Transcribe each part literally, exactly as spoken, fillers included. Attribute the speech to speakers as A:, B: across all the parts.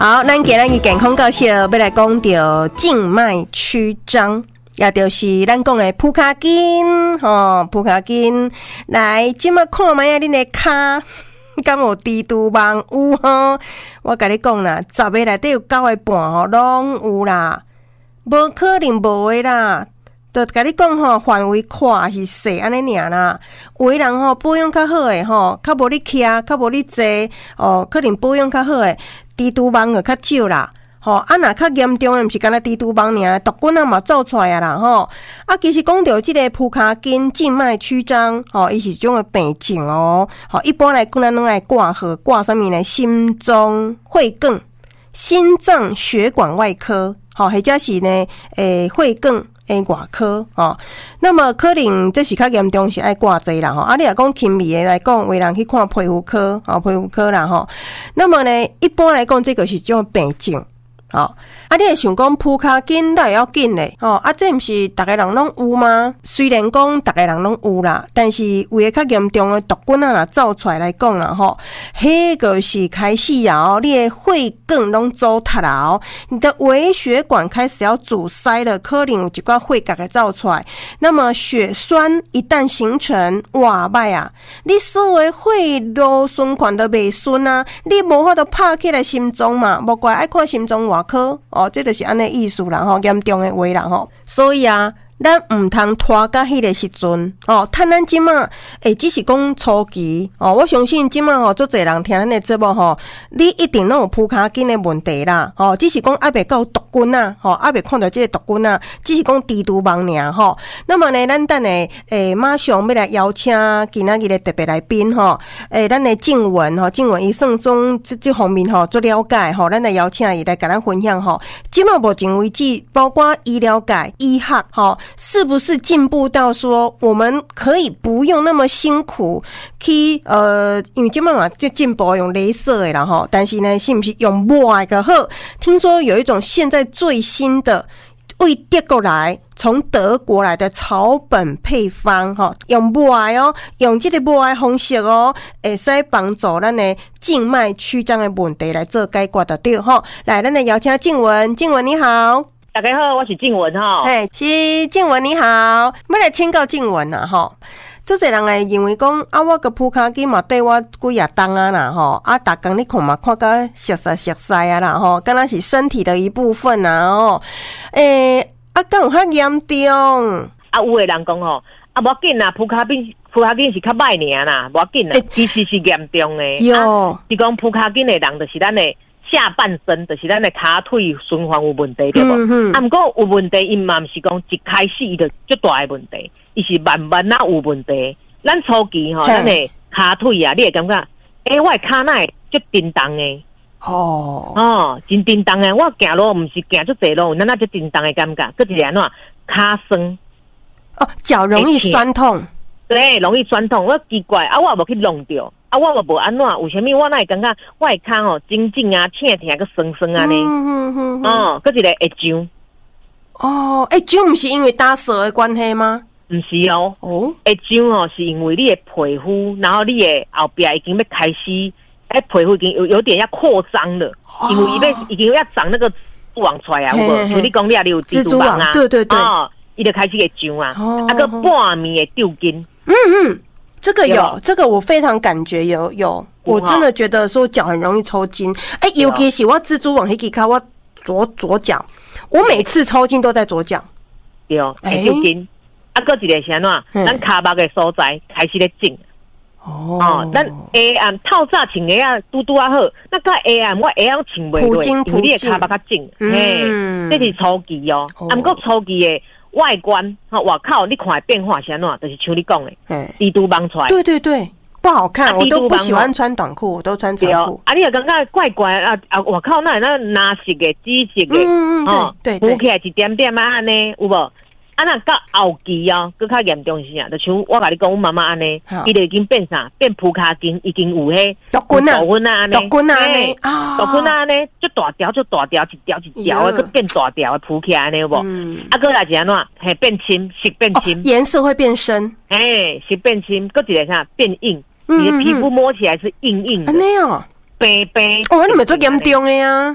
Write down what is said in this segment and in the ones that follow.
A: 好，咱今日的健康教室要来讲到静脉曲张，也就是咱讲的蹼卡筋吼，蹼卡筋。来，即马看卖啊，恁的骹敢有蜘蛛网有吼？我甲你讲啦，十个内底有九个半吼，拢有啦，无可能无的啦。就甲你讲吼，范围宽还是细安尼尔啦。有的人吼保养较好诶吼，较无你徛，较无你坐哦，可能保养较好诶，蜘蛛网就较少啦。吼，啊，若较严重诶，毋是干那蜘蛛网尔，毒菌啊嘛走出来啊啦吼。啊，其实讲到即个蹼卡筋静脉曲张，吼，伊是一种诶病症哦。吼，一般来讲，咱拢爱挂号挂啥物呢？心中会更、心脏血管外科，吼，或者是呢，诶，会更。诶，外科吼，那么可能这是较严重，是爱挂济啦吼。啊，你若讲轻微的来讲，有人去看皮肤科，吼，皮肤科啦吼。那么呢，一般来讲，这个是种病症。哦，啊，你会想讲蹼卡筋哪会要紧嘞？哦，啊，这毋是逐个人拢有吗？虽然讲逐个人拢有啦，但是为较严重的毒菌啊，若走出来来讲啦吼，迄个是开始啊，你的血管拢阻塌啦哦，你的微血管开始要阻塞了，可能有一寡血角会走出来。那么血栓一旦形成，哇歹啊！你所有的血路循环都袂顺啊，你无法度拍起来心脏嘛，无怪爱看心脏外科哦，这就是安尼意思啦吼，严重的话啦吼，所以啊，咱唔通拖到迄个时阵哦。趁咱即马，诶，只是讲初期哦。我相信即马吼，足侪人听咱的节目吼，你一定拢有蹼卡筋的问题啦。哦，只是讲还袂到毒菌啊，吼，还袂看到这个毒菌啊，只是讲蜘蛛网尔吼。那么呢，咱等下诶，马上要来邀请今仔日的特别来宾吼，诶，咱的静文吼，静文伊算中这这方面吼做了解吼，咱来邀请伊来甲咱分享吼。即马目前为止，包括医疗界、医学吼。是不是进步到说我们可以不用那么辛苦去呃，因为现在嘛就进步用雷射的啦吼，但是呢是不是用抹的好？听说有一种现在最新的为德国来从德国来的草本配方哈，用抹哦，用这个抹的方式哦，会使帮助咱的静脉曲张的问题来做解决的对吼。来，咱来邀请静文，静文你好。
B: 大家好，我是静文哈。
A: 哎，是静文你好，要来请教静文啦吼。做侪人会认为讲啊，我个蹼卡筋嘛对我几啊当啊啦吼，啊，逐工你看嘛看到熟悉熟悉啊啦吼，敢若是身体的一部分啊吼。诶、欸，啊，敢有较严重？
B: 啊，有诶人讲吼，啊，无要紧啦，蹼卡筋蹼卡筋是较歹尔啦，无要紧啦，其实是严重诶。
A: 哟、
B: 啊，是讲蹼卡筋诶人就是咱诶。下半身就是咱的骹腿循环有问题，对不？嗯、啊，不过有问题，伊嘛毋是讲一开始伊就足大的问题，伊是慢慢啊有问题。咱初期吼，咱的骹腿啊，你会感觉，诶、欸，我的骹哪会足震动的。哦哦，真震动的。我行路毋是行足济路，咱那足震动的感觉。搁一个安怎骹酸？
A: 哦，脚容易酸痛。
B: 对，容易酸痛。我奇怪啊，我也无去弄着。啊，我嘛无安怎，为虾米我哪会感觉我的骹吼真正啊、疼疼个酸酸安尼？嗯嗯嗯。哦，搁一个会痒。
A: 哦，会痒毋是因为打蛇的关系吗？
B: 毋是哦。哦，会痒哦，是因为你的皮肤，然后你的后边已经要开始，哎，皮肤已经有有点要扩张了，哦、因为伊要已经要长那个蜘蛛网出来啊，有无？像你讲你也有蜘蛛网啊，
A: 对对对。
B: 哦，伊就开始会痒啊，哦、啊个半暝会抽筋。
A: 嗯嗯。这个有, 有，这个我非常感觉有有，我真的觉得说脚很容易抽筋。哎、欸，尤其是我蜘蛛网那个我左左脚，我每次抽筋都在左脚。
B: 对，会抽筋。啊，搁一个是安怎？咱骹目的所在开始咧肿。哦，咱下暗透早穿鞋啊，拄拄啊好。那到下暗我鞋啊穿袂落，因为你的骹目较肿。嗯，这是初期哦。啊，不过初期的。外观哈，外口你看变化是安怎？就是像你讲的，蜘蛛网出来。
A: 对对对，不好看，啊、我都不喜欢穿短裤，我都穿长裤。
B: 啊，你也感觉怪怪啊啊！外口那那蓝色的、紫色的，
A: 嗯嗯嗯，对对，
B: 浮起来一点点啊安尼，有无？啊，那到后期啊，更较严重是啊，就像我甲你讲，我妈妈安尼，伊就已经变啥？变蹼卡筋，已经有迄
A: 毒菌啊，
B: 毒菌啊安尼，
A: 毒菌啊安尼，
B: 啊，毒菌啊安尼，就大条就大条，一条一条的，佮变大条的蹼起来安尼有无？啊，佮来是安怎？嘿，变深，色变深，
A: 颜色会变深，
B: 嘿，色变深，佮一个啥变硬，你的皮肤摸起来是硬硬的，
A: 安尼哦，
B: 白白。
A: 哦，你们做严重的呀？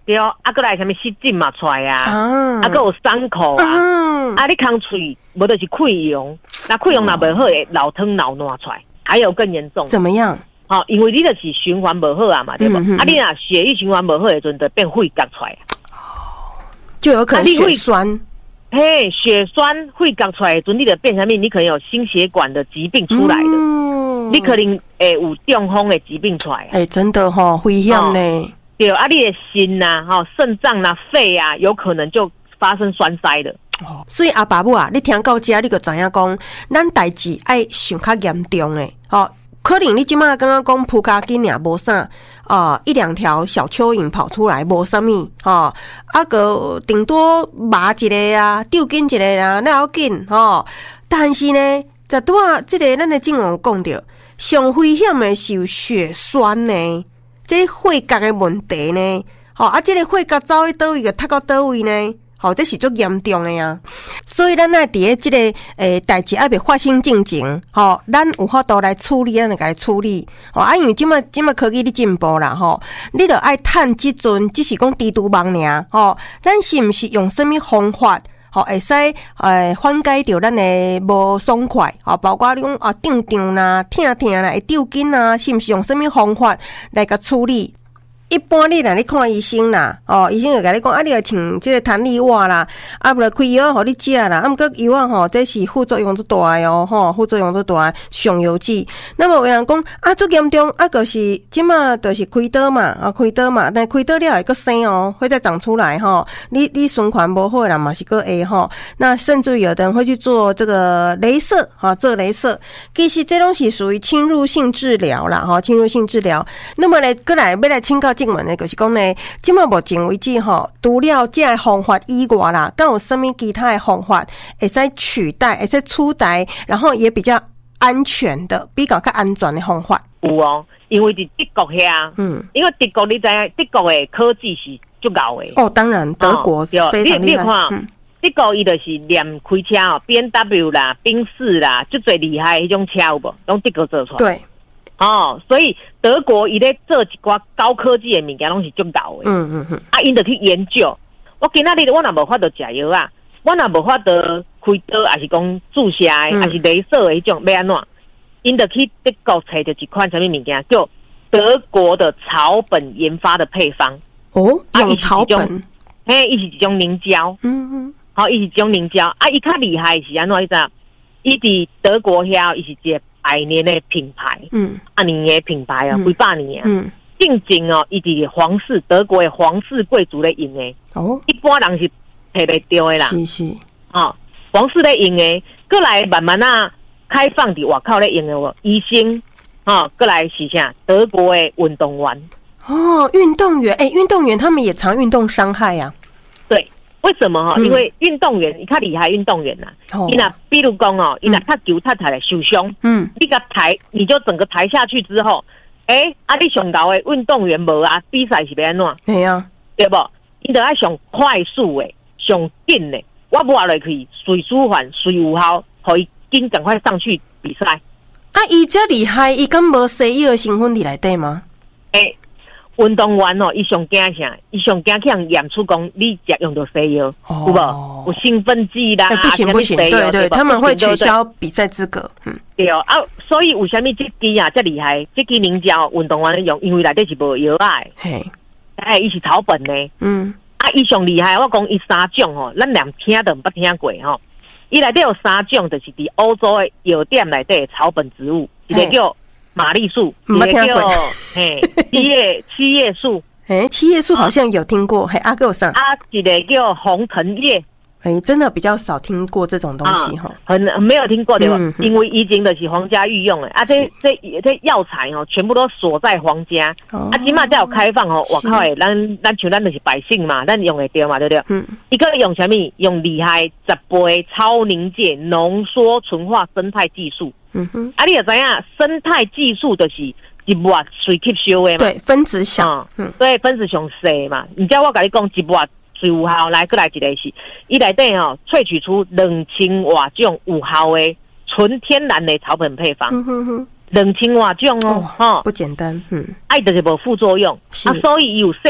B: 对，啊，过来什么湿疹嘛出来啊，
A: 啊，
B: 啊，个有伤口啊，啊，啊你空嘴无就是溃疡，那溃疡若无好会老汤老烂出来，还有更严重，
A: 怎么样？
B: 好、哦，因为你就是循环无好啊嘛，对不？嗯、啊，你若血液循环无好的时阵，就变肺角出来，
A: 就有可能血栓。
B: 嘿，血栓肺角出来的时阵，你就变成面，你可能有心血管的疾病出来的，嗯、你可能会有中风的疾病出来。
A: 哎、欸，真的哈、哦，危险呢。哦
B: 对，啊，你的心呐、啊、哈、肾脏啊、肺啊，有可能就发生栓塞了。
A: 哦，所以阿爸母啊，你听到这，你就知影讲，咱代志爱想较严重诶。哦，可能你即马刚刚讲扑卡筋也无啥，啊，一两条小蚯蚓跑出来，无啥物，哦，啊个顶多麻一个啊，丢筋一个啊，那要紧，哦。但是呢，在拄啊，这个咱的正王讲到，上危险的是有血栓呢。这肺角的问题呢，好啊，这个肺角走去倒位个，踢到倒位呢，好，这是足严重的呀。所以咱爱伫这个诶代志还未发生进前，好，咱有法度来处理，咱就来处理。好啊，因为今麦今麦科技的进步啦，吼，你著爱趁即阵，只是讲猪肚忙尔，吼，咱是毋是用什么方法？好，会使诶缓解掉咱的无爽快，好，包括你讲啊胀胀啦、疼疼啦、会抽筋啦，是毋是用什么方法来甲处理？一般你若你看医生啦，哦，医生会甲你讲，啊，你要请这个弹力袜啦，啊，不来开药互你食啦，啊，毋过药啊吼，这是副作用最大的哦，吼，副作用最大的上药剂。那么有人讲啊，最严重啊，就是即马就是开刀嘛，啊，开刀嘛，但开刀了会个生哦，会再长出来吼。你你循环无好啦嘛，是个 A 吼。那甚至有的人会去做这个雷射，哈，做雷射，其实这东西属于侵入性治疗啦，哈，侵入性治疗。那么呢，过来要来请教。新闻呢，就是讲呢，即马目前为止吼，除了这个方法以外啦，敢有什么其他的方法会使取代、会使取代，然后也比较安全的、比较较安全的方法？
B: 有哦，因为伫德国遐，嗯，因为德国你知影，德国的科技是足高的。
A: 哦，当然，德国非常厉害。
B: 你你看，嗯、德国伊就是连开车哦 ，B M W 啦、宾士啦，足最厉害的迄种车有无？拢德国做出来。
A: 对。
B: 哦，所以德国伊咧做一寡高科技的物件，拢是足高的。嗯嗯嗯。啊，因着去研究。我今仔日我若无法度食药啊，我若无法度开刀，还是讲注射的，还、嗯、是雷射的迄种，要安怎？因着去德国找着一款什么物件，叫德国的草本研发的配方。
A: 哦，用草本。
B: 嘿，伊是一种凝胶。嗯嗯。好，伊是一种凝胶。啊，伊较厉害是安怎？你知道？伊伫德国遐，伊是一个百年的品牌，嗯，百年的品牌啊，几百年啊，嗯，正经哦，伊是皇室德国的皇室贵族咧用的，哦，一般人是摕袂到的啦，
A: 是是，
B: 哦，皇室咧用的，过来慢慢啊开放伫外口咧用的哦，医生，哦，过来是啥？德国的运动员，
A: 哦，运动员，哎、欸，运动员他们也常运动伤害呀、
B: 啊，对。为什么哈？嗯、因为运动员，你看厉害运动员呐、啊，你、哦、那比如讲哦，你那他球太太的受伤，嗯，你个抬，你就整个抬下去之后，哎、欸，啊，你上高的运动员无啊，比赛是要安怎？
A: 对啊，
B: 对不？你得要上快速的，上紧的，我摸落去，随舒缓，随有效，可以紧赶快上去比赛。
A: 啊，伊这厉害，伊敢无西药的成分伫内底吗？
B: 哎、欸。运动员哦，伊上惊啥？伊上惊去人验出讲你食用到西药，哦、有无？有兴奋剂啦，
A: 欸、不行不行，对 对, 對，他们会取消比赛资格。嗯，
B: 对哦啊，所以为什么这支啊这厉害？这支凝胶运动员用，因为内底是无药啊。嘿，哎，伊是草本的。嗯，啊，伊上厉害，我讲伊三种哦，咱连听都毋捌听过吼。伊内底有三种，就是伫欧洲的药店内底的草本植物，一个叫马栗树，一个叫嘿七叶七叶树，
A: 哎，七叶树好像有听过，嘿，阿哥上
B: 啊，一个叫红藤叶，
A: 哎，真的比较少听过这种东西哈、
B: 啊，很没有听过对吧？嗯、因为以前的是皇家御用的啊，这这这药材哦，全部都锁在皇家，哦、啊，起码才有开放哦。我靠诶，咱咱像咱就是百姓嘛，咱用会到嘛，对不对？嗯，一个用什么？用厉害十倍超凝结浓缩纯化生态技术。嗯哼，啊，你也知影，生态技术就是一物随吸收的嘛，
A: 对，分子小，
B: 嗯，所以分子上细嘛。你叫我跟你讲，一物最有效，来，过来一个是，伊内底吼萃取出两千瓦种有效的纯天然的草本配方，嗯哼哼，两千瓦种哦，哈、哦，
A: 不简单，嗯，
B: 爱就是无副作用，啊，所以有世界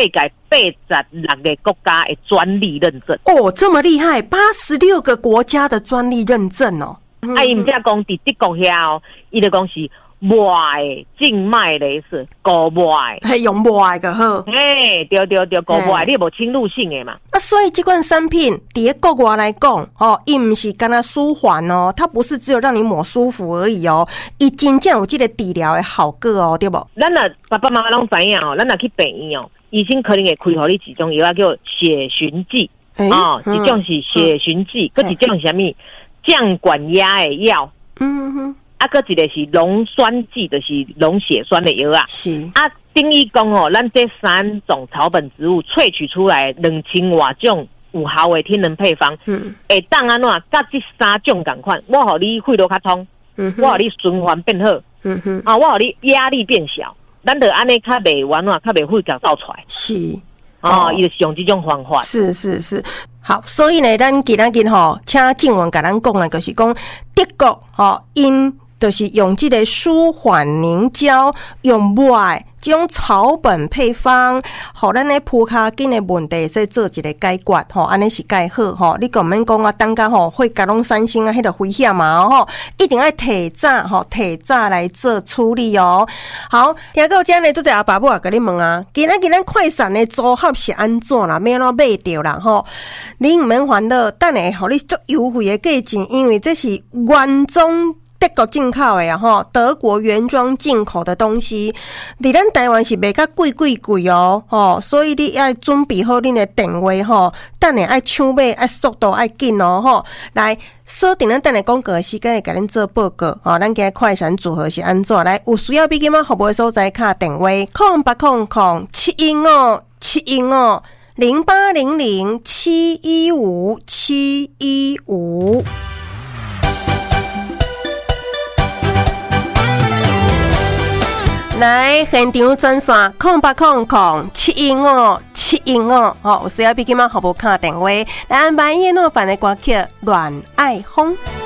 B: 八十六个国家的专利认证。
A: 哦，这么厉害，八十六个国家的专利认证哦。
B: 嗯、啊，伊毋只讲伫德国遐哦，伊就讲是外的静脉镭射，国外
A: 系用外的好。
B: 嘿，对对对，国外你无侵入性的嘛。
A: 啊，所以这款产品伫国外来讲，哦，伊毋是干那舒缓哦，它不是只有让你抹舒服而已哦，伊真正有这个治疗的效果哦，对不？
B: 咱若爸爸妈妈拢知影哦，咱若去病院哦，医生可能会开互你一种药叫血循剂，欸、哦，一种是血循剂，佮、嗯、一种是啥物？降管压的药，嗯哼，啊，搁一个是溶酸剂，就是溶血栓的药啊。是啊，等于讲哦，咱这三种草本植物萃取出来两千外种有效的天然配方，嗯，会当安怎？甲这三种共款，我互你血流较通，嗯，我互你循环变好，嗯哼，啊，我互你压力变小，咱就安尼较袂完啊，较袂血甲造出来。是。哦，伊、哦、就是用这种方法。是是是，好，所以呢，咱今仔日吼，请静文甲咱讲的，就是讲德国吼，因就是用这个舒缓凝胶，用外这种草本配方，互咱的扑卡筋的问题，再做一个解决吼，安尼是介好吼。你讲免讲啊，等甲吼血甲拢产生啊，迄个危险嘛吼，一定要提早吼，提早来做处理哦。好，听到这呢，做者阿爸母也甲你问啊，今仔日咱快闪的组合是安怎啦？免怎买着啦吼？你毋免烦恼，等下互你足优惠的价钱，因为这是原装。德国进口的啊吼，德国原装进口的东西，伫咱台湾是卖甲贵贵贵哦，吼，所以你要准备好恁的电话吼，等下爱抢买，爱速度爱紧哦吼，来锁定咱等下广告的时间会甲恁做报告吼，咱今日快闪组合是安怎来？有需要比今仔服务的所在，卡电话空八空空七一五七一五零八零零七一五七一五。来现场专线空八空空七一五七一五，好，有需要比今仔服务卡电话来安排叶诺凡的歌曲《恋爱风》。